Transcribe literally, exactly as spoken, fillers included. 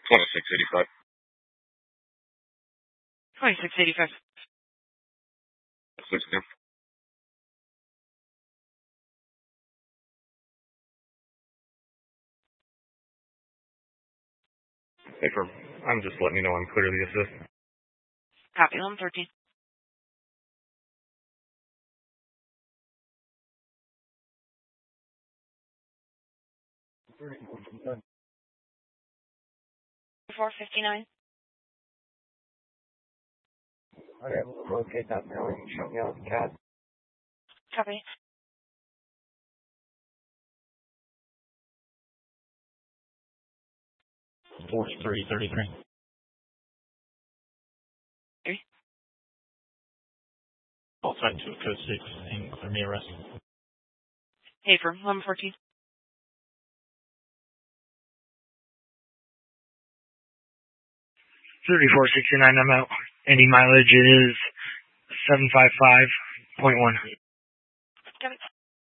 twenty-six eighty-five. twenty-six eighty-five. Six ten. Hey, for, I'm just letting you know I'm clear of the assist. Copy, eleven thirteen. four fifty-nine. Okay, we'll locate that now. You can show me out the cat. Copy. forty-three thirty-three. Three. All threat to code six and clear me arrest. Hey, for eleven fourteen. thirty-four sixty-nine, I'm out. Any mileage is seven five five point one.